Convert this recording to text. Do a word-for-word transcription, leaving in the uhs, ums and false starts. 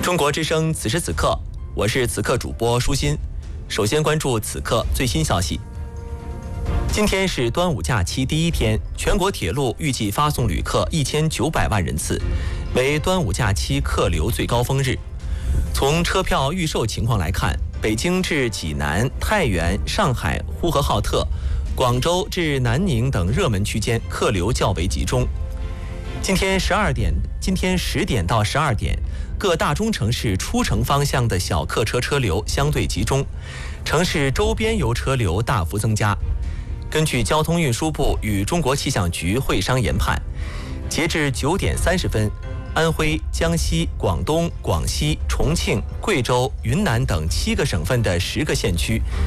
中国之声此时此刻，我是此刻主播舒心。首先关注此刻最新消息。今天是端午假期第一天，全国铁路预计发送旅客一千九百万人次，为端午假期客流最高峰日。从车票预售情况来看，北京至济南、太原、上海、呼和浩特、广州至南宁等热门区间客流较为集中。今天十二点，今天十点到十二点，各大中城市出城方向的小客车车流相对集中，城市周边游车流大幅增加。根据交通运输部与中国气象局会商研判，截至九点三十分，安徽、江西、广东、广西、重庆、贵州、云南等七个省份的十个县区